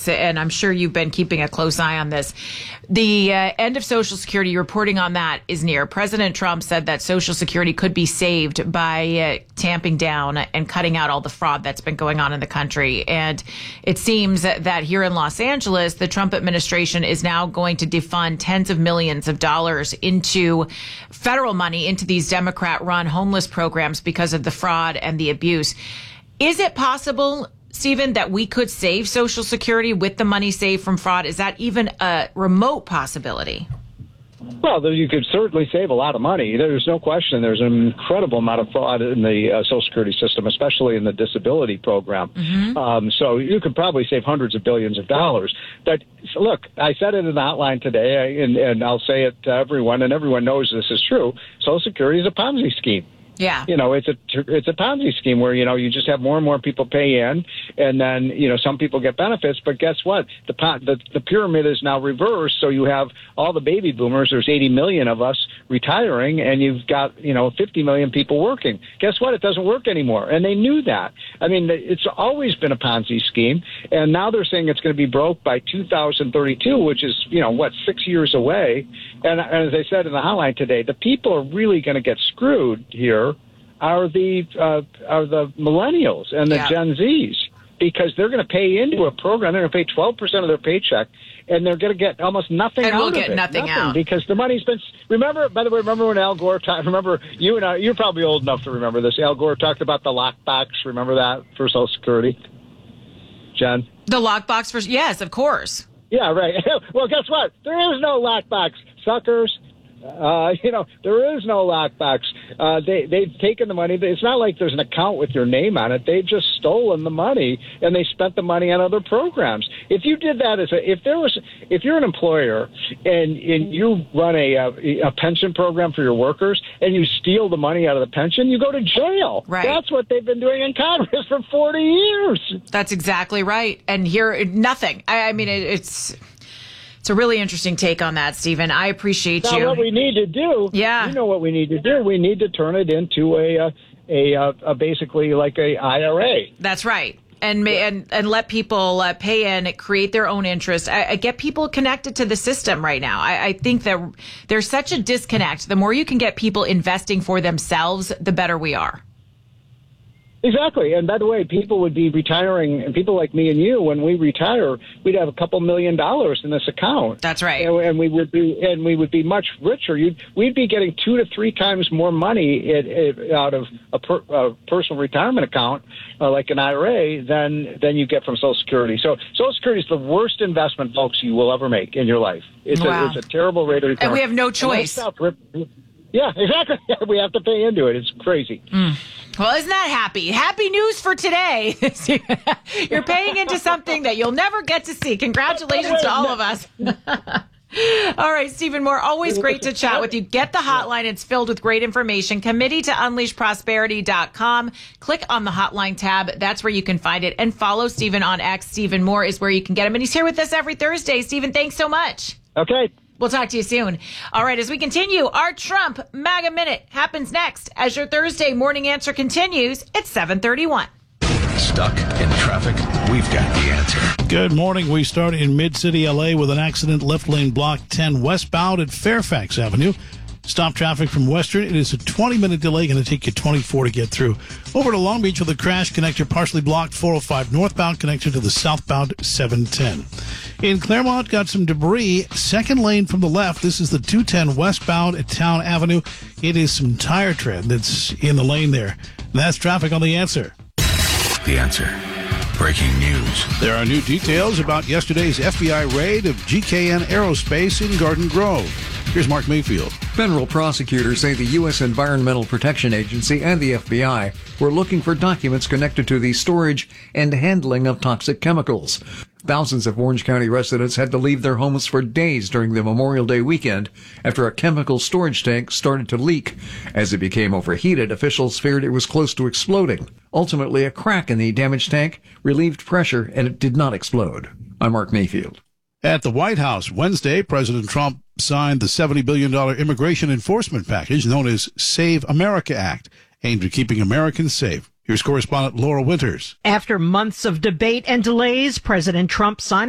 months, and I'm sure you've been keeping a close eye on this, the end of Social Security, reporting on that is near. President Trump said that Social Security could be saved by tamping down and cutting out all the fraud that's been going on in the country. And it seems that here in Los Angeles, the Trump administration is now going to defund tens of millions of dollars into federal money into these Democrat-run homeless programs because of the fraud and the abuse. Is it possible, Stephen, that we could save Social Security with the money saved from fraud? Is that even a remote possibility? Well, you could certainly save a lot of money. There's no question. There's an incredible amount of fraud in the Social Security system, especially in the disability program. Mm-hmm. So you could probably save hundreds of billions of dollars. But look, I said it in the hotline today, and I'll say it to everyone, and everyone knows this is true. Social Security is a Ponzi scheme. Yeah. It's a Ponzi scheme where, you just have more and more people pay in, and then, some people get benefits. But guess what? The pyramid is now reversed. So you have all the baby boomers. There's 80 million of us retiring, and you've got, 50 million people working. Guess what? It doesn't work anymore. And they knew that. I mean, it's always been a Ponzi scheme. And now they're saying it's going to be broke by 2032, which is, 6 years away. And as I said in the hotline today, the people are really going to get screwed here are the millennials and the Gen Zs, because they're going to pay into a program. They're going to pay 12% of their paycheck, and they're going to get almost nothing out of it. And we'll get nothing out. Because the money's been... Remember when Al Gore... Remember, you and I... You're probably old enough to remember this. Al Gore talked about the lockbox. Remember that for Social Security? Jen? The lockbox for... Yes, of course. Yeah, right. Well, guess what? There is no lockbox, suckers. There is no lockbox. They've taken the money. It's not like there's an account with your name on it. They've just stolen the money, and they spent the money on other programs. If you did that if you're an employer and you run a pension program for your workers and you steal the money out of the pension, you go to jail. Right. That's what they've been doing in Congress for 40 years. That's exactly right. And here, nothing. I mean, it's a really interesting take on that, Stephen. I appreciate you. Now, what we need to do, you know what we need to do? We need to turn it into a basically like a IRA. That's right. And let people pay in, create their own interest. I get people connected to the system right now. I think that there's such a disconnect. The more you can get people investing for themselves, the better we are. Exactly. And by the way, people would be retiring, and people like me and you, when we retire, we'd have a couple $1 million in this account. That's right. And we would be much richer. We'd be getting 2 to 3 times more money out of a personal retirement account, like an IRA, than you get from Social Security. So Social Security is the worst investment, folks, you will ever make in your life. It's a terrible rate of return. And we have no choice. Yeah, exactly. We have to pay into it. It's crazy. Well, isn't that happy? Happy news for today. You're paying into something that you'll never get to see. Congratulations to all of us. All right, Stephen Moore, always great to chat with you. Get the hotline. It's filled with great information. Committee to unleashprosperity.com. Click on the hotline tab. That's where you can find it. And follow Stephen on X. Stephen Moore is where you can get him. And he's here with us every Thursday. Stephen, thanks so much. Okay. We'll talk to you soon. All right, as we continue, our Trump MAGA Minute happens next as your Thursday morning answer continues at 7:31. Stuck in traffic? We've got the answer. Good morning. We start in Mid-City, L.A. with an accident, left lane block 10 westbound at Fairfax Avenue. Stop traffic from Western. It is a 20-minute delay, going to take you 24 to get through. Over to Long Beach with a crash, connector partially blocked, 405 northbound, connected to the southbound 710. In Claremont, got some debris, second lane from the left. This is the 210 westbound at Town Avenue. It is some tire tread that's in the lane there. That's traffic on The Answer. The Answer. Breaking news. There are new details about yesterday's FBI raid of GKN Aerospace in Garden Grove. Here's Mark Mayfield. Federal prosecutors say the U.S. Environmental Protection Agency and the FBI were looking for documents connected to the storage and handling of toxic chemicals. Thousands of Orange County residents had to leave their homes for days during the Memorial Day weekend after a chemical storage tank started to leak. As it became overheated, officials feared it was close to exploding. Ultimately, a crack in the damaged tank relieved pressure and it did not explode. I'm Mark Mayfield. At the White House Wednesday, President Trump signed the $70 billion immigration enforcement package known as Save America Act, aimed at keeping Americans safe. Here's correspondent Laura Winters. After months of debate and delays, President Trump signed